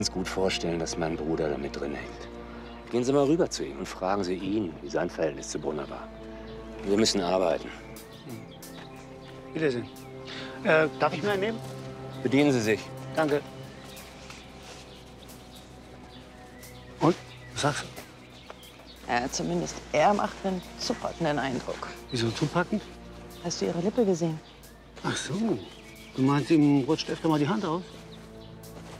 Ganz gut vorstellen, dass mein Bruder da mit drin hängt. Gehen Sie mal rüber zu ihm und fragen Sie ihn, wie sein Verhältnis zu Brunner war. Wir müssen arbeiten. Wiedersehen. Darf ich mir einen nehmen? Bedienen Sie sich. Danke. Und? Was sagst du? Ja, zumindest er macht einen zupackenden Eindruck. Wieso zupackend? Hast du ihre Lippe gesehen? Ach so. Du meinst, ihm rutscht öfter mal die Hand aus?